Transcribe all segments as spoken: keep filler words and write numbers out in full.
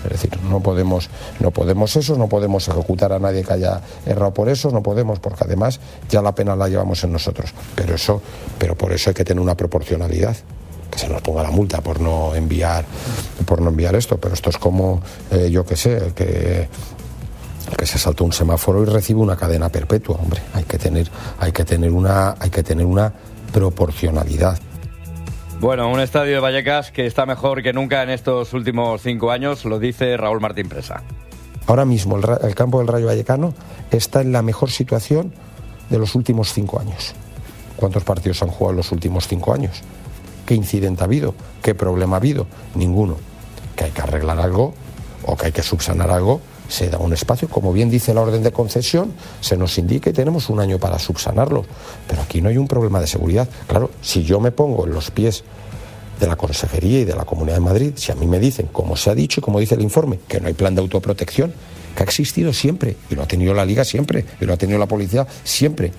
Es decir, no podemos, no podemos eso, no podemos ejecutar a nadie que haya errado por eso, no podemos, porque además ya la pena la llevamos en nosotros. Pero eso, pero por eso hay que tener una proporcionalidad. Que se nos ponga la multa por no enviar, por no enviar esto, pero esto es como, eh, yo qué sé, el que, el que se saltó un semáforo y recibe una cadena perpetua. Hombre, hay que tener, hay que tener una, hay que tener una proporcionalidad. Bueno, un estadio de Vallecas que está mejor que nunca en estos últimos cinco años, lo dice Raúl Martín Presa. Ahora mismo el, el campo del Rayo Vallecano está en la mejor situación de los últimos cinco años. ¿Cuántos partidos han jugado en los últimos cinco años? ¿Qué incidente ha habido? ¿Qué problema ha habido? Ninguno. Que hay que arreglar algo o que hay que subsanar algo, se da un espacio, como bien dice la orden de concesión, se nos indica y tenemos un año para subsanarlo. Pero aquí no hay un problema de seguridad. Claro, si yo me pongo en los pies de la Consejería y de la Comunidad de Madrid, si a mí me dicen, como se ha dicho y como dice el informe, que no hay plan de autoprotección, que ha existido siempre, y lo ha tenido la Liga siempre, y lo ha tenido la policía siempre.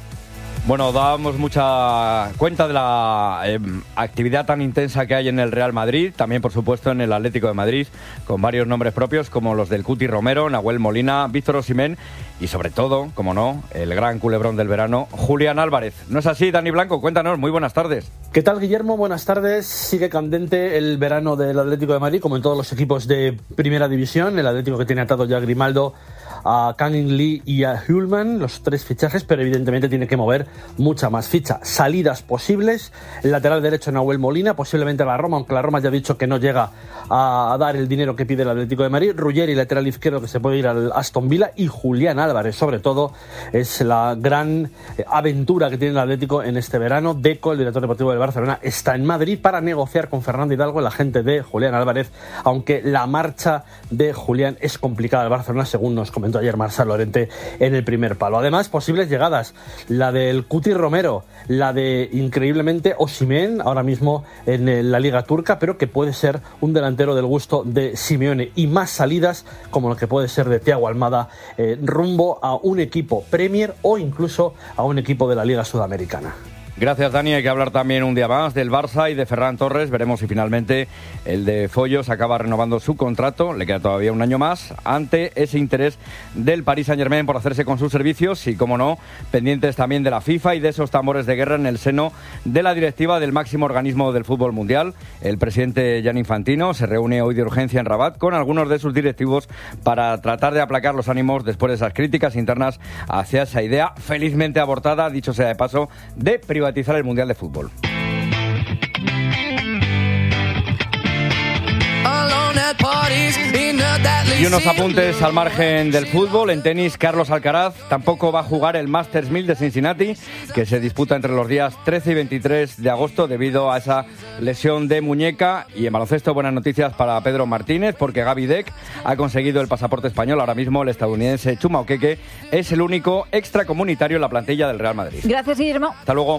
Bueno, damos mucha cuenta de la eh, actividad tan intensa que hay en el Real Madrid, también por supuesto en el Atlético de Madrid, con varios nombres propios como los del Cuti Romero, Nahuel Molina, Víctor Osimhen y sobre todo, como no, el gran culebrón del verano, Julián Álvarez. ¿No es así, Dani Blanco? Cuéntanos, muy buenas tardes. ¿Qué tal, Guillermo? Buenas tardes. Sigue candente el verano del Atlético de Madrid, como en todos los equipos de Primera División. El Atlético que tiene atado ya a Grimaldo, a Kangin Lee y a Hullman, los tres fichajes, pero evidentemente tiene que mover mucha más ficha. Salidas posibles, el lateral derecho Nahuel Molina, posiblemente a la Roma, aunque la Roma ya ha dicho que no llega a, a dar el dinero que pide el Atlético de Madrid. Ruggeri, lateral izquierdo, que se puede ir al Aston Villa, y Julián Álvarez, sobre todo, es la gran aventura que tiene el Atlético en este verano. Deco, el director deportivo del Barcelona, está en Madrid para negociar con Fernando Hidalgo, el agente de Julián Álvarez, aunque la marcha de Julián es complicada al Barcelona, según nos comentó ayer Marcel Llorente en el primer palo. Además, posibles llegadas, la del Cuti Romero, la de, increíblemente, Osimhen, ahora mismo en la Liga Turca, pero que puede ser un delantero del gusto de Simeone, y más salidas como lo que puede ser de Thiago Almada, eh, rumbo a un equipo Premier o incluso a un equipo de la Liga Sudamericana. Gracias, Dani. Hay que hablar también un día más del Barça y de Ferran Torres. Veremos si finalmente el de Follos acaba renovando su contrato. Le queda todavía un año más ante ese interés del Paris Saint-Germain por hacerse con sus servicios y, como no, pendientes también de la FIFA y de esos tambores de guerra en el seno de la directiva del máximo organismo del fútbol mundial. El presidente Gianni Infantino se reúne hoy de urgencia en Rabat con algunos de sus directivos para tratar de aplacar los ánimos después de esas críticas internas hacia esa idea felizmente abortada, dicho sea de paso, de privatizar privatizar el Mundial de Fútbol. Y unos apuntes al margen del fútbol. En tenis, Carlos Alcaraz tampoco va a jugar el Masters mil de Cincinnati, que se disputa entre los días trece y veintitrés de agosto debido a esa lesión de muñeca. Y en baloncesto, buenas noticias para Pedro Martínez, porque Gaby Deck ha conseguido el pasaporte español. Ahora mismo el estadounidense Chuma Okeke es el único extracomunitario en la plantilla del Real Madrid. Gracias, Guillermo. Hasta luego.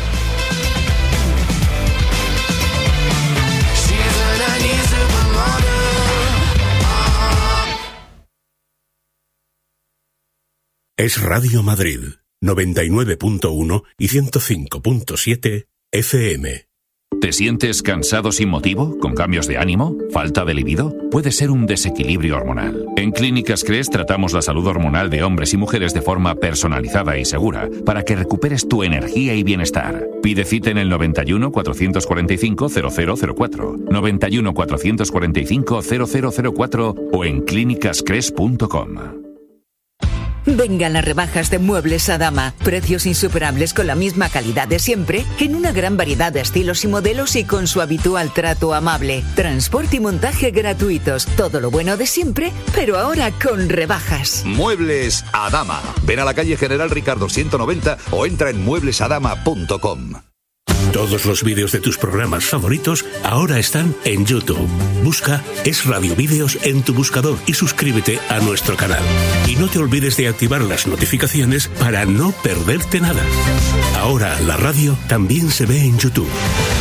Es Radio Madrid, noventa y nueve punto uno y ciento cinco punto siete F M. ¿Te sientes cansado sin motivo? ¿Con cambios de ánimo? ¿Falta de libido? Puede ser un desequilibrio hormonal. En Clínicas Cres tratamos la salud hormonal de hombres y mujeres de forma personalizada y segura para que recuperes tu energía y bienestar. Pide cita en el noventa y uno, cuatrocientos cuarenta y cinco, cero cero cero cuatro, noventa y uno, cuatrocientos cuarenta y cinco, cero cero cero cuatro o en clínicas cres punto com. Vengan las rebajas de Muebles Adama. Precios insuperables con la misma calidad de siempre, en una gran variedad de estilos y modelos y con su habitual trato amable. Transporte y montaje gratuitos. Todo lo bueno de siempre, pero ahora con rebajas. Muebles Adama. Ven a la calle General Ricardo ciento noventa o entra en muebles adama punto com. Todos los vídeos de tus programas favoritos ahora están en YouTube. Busca Es Radio Vídeos en tu buscador y suscríbete a nuestro canal. Y no te olvides de activar las notificaciones para no perderte nada. Ahora la radio también se ve en YouTube.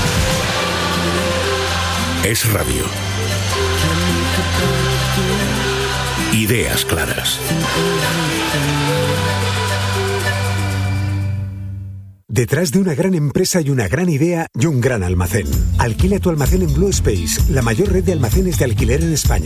Es Radio. Ideas claras. Detrás de una gran empresa y una gran idea y un gran almacén. Alquila tu almacén en Blue Space, la mayor red de almacenes de alquiler en España.